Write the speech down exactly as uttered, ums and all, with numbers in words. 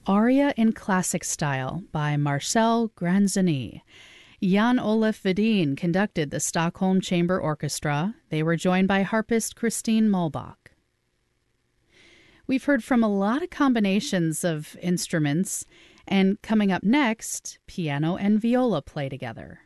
Aria in Classic Style by Marcel Granzoni. Jan Olaf Vedin conducted the Stockholm Chamber Orchestra. They were joined by harpist Christine Mulbach. We've heard from a lot of combinations of instruments, and coming up next, piano and viola play together.